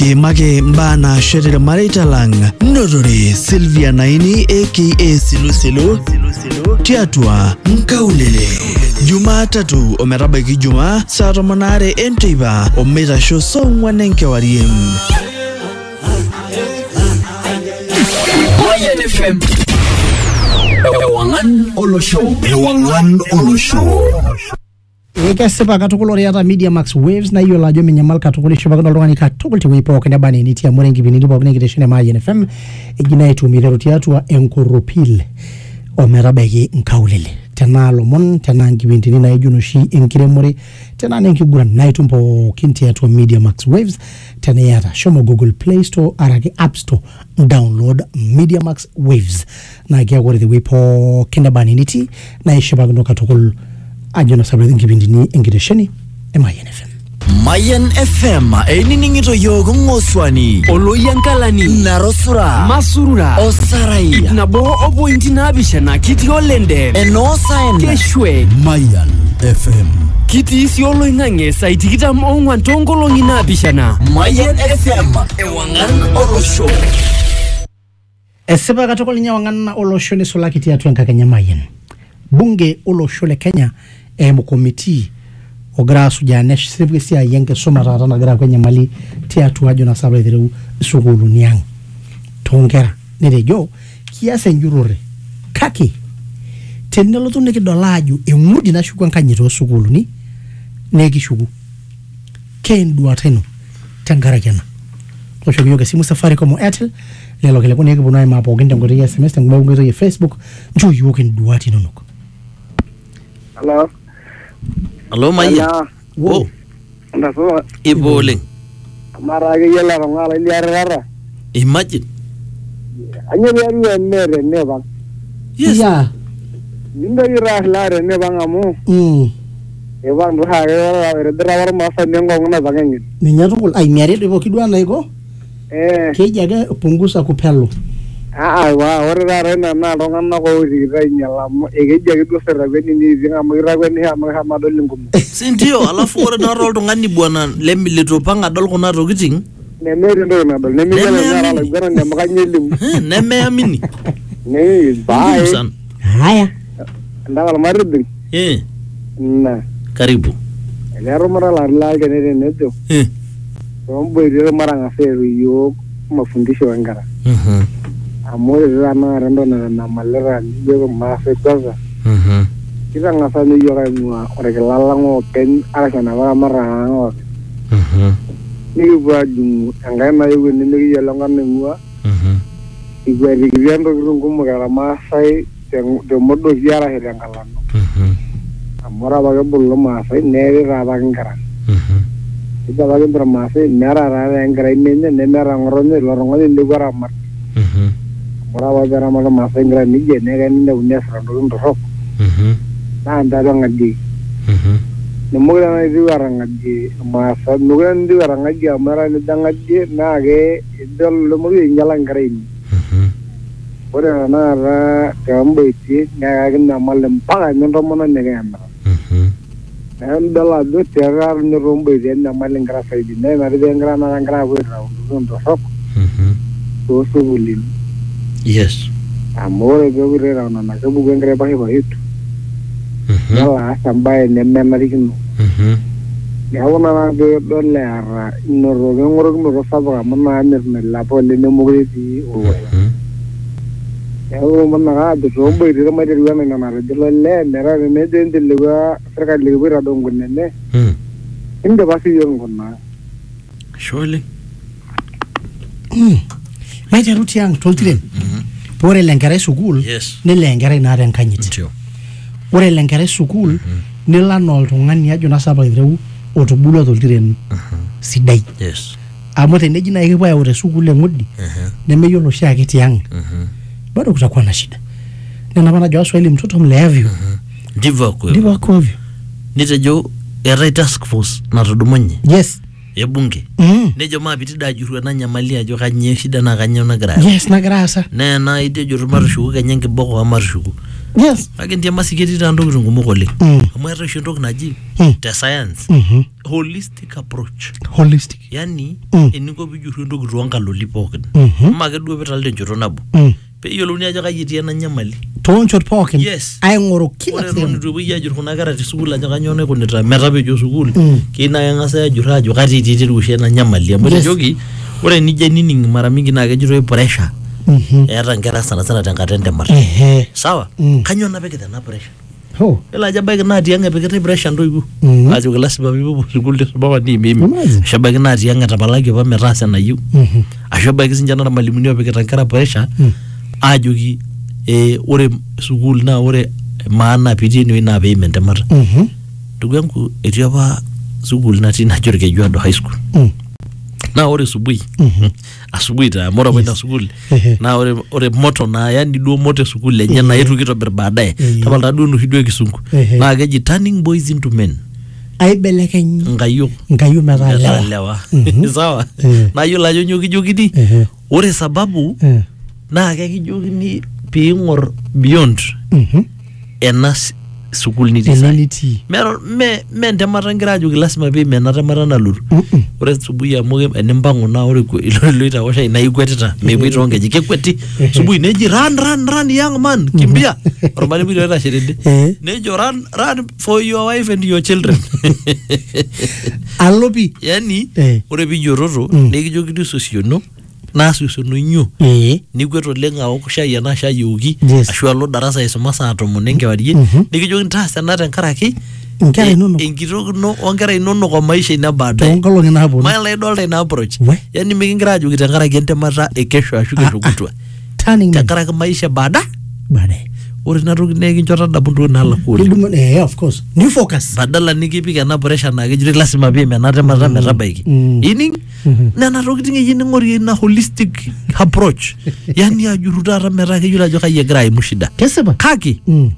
Kimake mbana shetele marita lang Nodore Sylvia Naini aka Silusilu Tiatua Nkaulele Jumatatu ometabaiki Jumaa saa 8 enteipa omeitasho song'wan wariem. Mayan FM Ewangan Olosho Ekasipa katukul oriata Media Max Waves na iyo lajo minyamal katukul ishipakino oltung'ani katukul tiwipo kene bane nitia mwere nkipinini pokine nkiteshene Mayan FM egina itumiteru tiatua enkoropil ometabaiki Nkaulele tena lomon tena nkipindini na ijunoshi enkiremore tena nenkiguran na itumpo kintiatua Media Max Waves tena yata shomo Google Play Store araki App Store download Media Max Waves na kiakore tiwipo kene bane niti na ishipakino katukul Ajona sabredin kibindini engidesheni Mayan FM. Mayan FM eininingito yogo ngoswani oloyankalani narosura masurura osarai nabo obointi nabishana kiti olende enosaen keshwe Mayan FM kiti isi oloingange saitikitam ongwan tongolongi nabishana Mayan FM ewangan olosho Esipa katukul nyawangan olosho ni sola kiti atu Kenya Mayan bunge olosho le Kenya komiti ogira sujanesh sibisi ayenge somarara na gara kwenye mali tiatu ajona sabairu sugulu niang tongera nerejo kiase njurore kaki tenelo to nekidolaju emudi na shukwa nkanyito sugulu ni negishugu kendu ateno tangara jana osho yoga simu safari como Airtel lelo kele kuneke bunai mapo gende ngori SMS ngomba ngori Facebook njo yoke nduati nonuko. Hello Maya. Wo. Ndaso iboling. Marage yela ngala liarara. Imagine. Anyeru enere neba. Yes. Ya. Ninda ira lare neba ngamu. Ewan ruha era drawar masa nengo ngona bangengi. Ninyatukul ai miare debo kidwana iko? Kejaga punguza kupelo. Ore rare na rongana ko ira nyala egejaga do serabeni ni zinga magiragweni ha madolingum. Sindio alafu ore na rol tungani bwana lembi letopanga dol kuna tokiting. Nemere ndo na dol nemi yala la gana nyamakanyelimu. Neme amini. Ne bye. Haya. Ndala marudi. Na. Karibu. Lero mara la gene nedo. Rombo ile mara ngaseru yo mafundisho wangara. Amore rana rando na malera yo mafe kwaza. Kita ngasani yo kaimwa ore lalango pen ala kana mara ngo. Ni baju angana yo ni yo longa ngwa. Igweri gwiando ngum gara masai de modo ziara hele ngalano. Amora baga bullo masai nere raba ngara. Kita baga ndra masai nera raba ngara nene nemera ngoronye lorongo ni gwara mar. Mora baga mala masai ngara nije nega ni unesra ndo rok. Na ndalo ngadi. Nemugala na diwara ngadi masa nugala diwara ngadi amara ni dangadi nage idol lomugi nyala ngara ini. Ora na ra kambaiti nega na malem paga ndo mona nega amara. Ndala do terrar ni rombaiti na malem ngara saidi ne na de ngara na ngara we ndo rok. To subulin. Yes. Amore gogure ra na ka bugen ngara bahi bahitu. Yala sampai nemme marikino. Yawana na do dollar no rogengoro no sabra mana ne la pole ne mogeti o. Yawo mana ga do rombo ide ma de wana na mara de le nera ne de ndilwa serka libira dongonne ne. Inde basi yongonna. Surely. Maite ruti yang toltiren. Pore lengare sukul. Yes. Ne lengare na ren kanyit. Ore lengare sukul nila nol tungani ajo na saba idreu otubulwa toltiren sidai. Yes. Amote neji na ikipa ya ore sukul ngudi. Nemeyiolo shake tiang. Bado kutakuwa na shida. Nena bana jwa Swahili mtoto mleavyo. Ndivyo kwa. Nitejo era task force na tudumonye. Yes. Ebunge. Nejo mapiti dajuru na nyamali ajo kanye shida na kanye na grasa. Yes na grasa. Na ite juru marushuku kanye ngiboko wa marushuku. Yes. Kake ndiamasi ketii taa ntokitin kumok oleng. Amu eeta oshi entoki naji te science holistic approach. Holistic. Yani eniko piijurru entoki toonkaloli pookin. Maa ake duo pital tenchoto nabo. Peeyiolouni ajo kai etii ena nyamali. Toonchot pookin. Yes. Aing'oru kila Ore sehemu. eton itu epuoi ajurru kuna kera te sukuul ajo kanyioo naikunita metapejo sukuul. Keyieu naa keng'asai ajurru ajo kaji etii oshi ena nyamali. Amu etejoki ore nijo enining mara mingi naa kejitoi pressure. Eeta nkera sana tenkata entemata. Sawa? Kanyioo napikita ena pressure? Ela aja baiki naa tiang' epikitae pressure ntoiwuo. Ajo lasima piipuo sukuul tesubapa niimimi. Ashu ebaiki naa tiang' etapalaki apa metaasa enayieu. Ashu ebaiki sinche naa irmalimuni opikita nkera pressure ajoki ore sukuul naa ore maana pitii enewueji naa piim entemata. Ndugu yangu etii apa sukuul natii najo Orkejuado high school. Na ore asubuhi taa mora kwenda sukuul na ore moto na yani duo moto sukuul enye na yetu kitobir baadaye tapala duo noshi duo kisungu na keji turning boys into men aibelekeny ngayo metaa sawa na yiolo ajo nyokijokini ore sababu na kekijokini piing'or beyond ena sukuul nitii me ntemata ngira ajoki lasima piim ena temata nalotu ore subuhi amu enimpangu naa ore iloito aosha ina ikwetita mepuoi toonkeji kekweti subuhi neji run young man kimbia ormalimui oitashe tende nejo run for your wife and your children alopi yani ore piijoroto nekijokini sosiono naasusono inyo nikwet oleng aok shai ena shai eoki ashu alo darasa aisuma saa 10 enkewarie nikijoki ntaas ena tenkaraki nkera inonok enkitokino onkera inonok omaisha ina baadaye toonkolong'i naaponu maila idolta ina approach yani mikingira ajoki tenkaraki entemata ekesho ashu kesho kutwa tenkaraki maisha baadaye ore ina toki naa ekincho tadamu ntokitin naalakua oleng. Of course. New focus. Badala nikipik ena pressure naa kejito lasima piim ena temata metabaiki. Ining nena tokitin eyie ning'orie ina holistic approach. Yani ajurru taata metaa keyiolo ajo kai egira aimu shida. Kesipa. Kake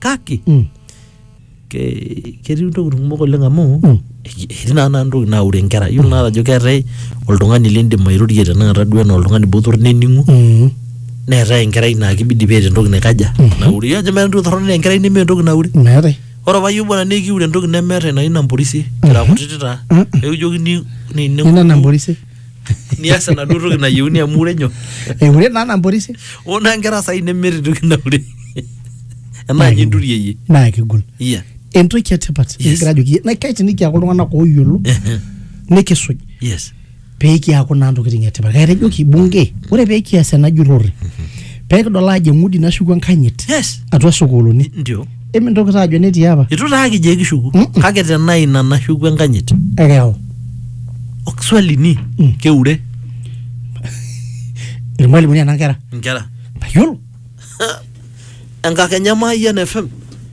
ketii ntokitin kumok oleng amu etii naa ntokitin naure nkera. Yiolo naa ajo keetae oltung'ani lindim airorie tenakata duo enaa oltung'ani botorr nening'u. Neetae enkerai naa kibidi peeta entoki naikaja naure ajo meeta entoki torrono enkerai nemeeta entoki naure meetae ore apa yieu bwana nikiure entoki nemeeta ina namporisi kira kutiti taa ekijokini ina namporisi nias enaduo toki nayieuni amu ure nyoo eure naa namporisi ona nkera saai nemeeta entoki naure enaaji inturie yie naa kegol iya entoki etipat kigira ajoki na kaitinikiaku iltung'anak ooyiolo nikisuj peekiaku naa ntokitin etipat kaitejoki bunge ore peekias ena jurrore peekidol ajo emudi nashuku enkanyit atua sukuuluni ndio emintoki taa ajo netii apa itu taa kijo kishuku kake tenaa ina nashuku enkanyit ekeyau swali ni keure irmalimuni ena nkera mayiolo enkakenya Mayian FM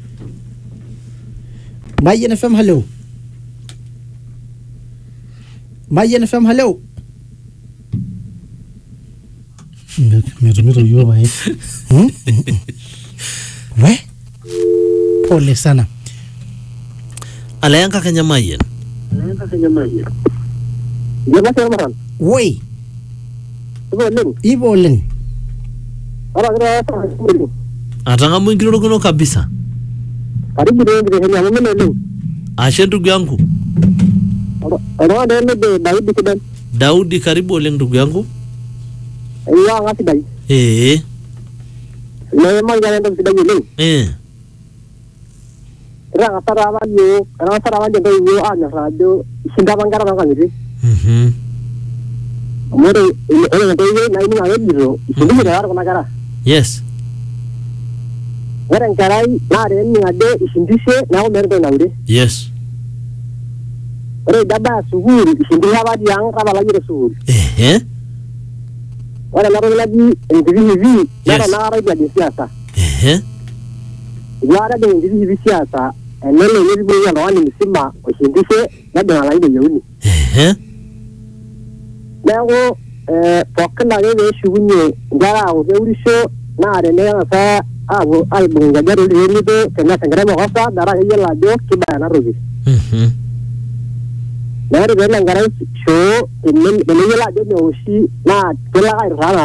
hello Mayian FM hello metumito yiok pae we pole sana alaya enkakenya Mayian woi ipo oleng atang'amu enkirorokino kabisa ashe ndugu yangu Daudi karibu oleng ndugu yangu yes yes ore daba sukuul ishindisha apa tiang' tapalaki sukuul ore ena toki naji NTV nara naara idia siasa iwaare de NTV siasa enelo netiboki oltung'ani msima oishindishe nedung alaini eyieuni neeku pookin ake peeshukunye nkera aaku keurisho naa tenekeng'asa aapuo aibung' nkejek tooltikeng'ito tenees enkerai makosa metaa keyiolo ajo kibaya ena toki Nari bela ngarai show teneyiolo ajo meoshi naa kelo ake airraa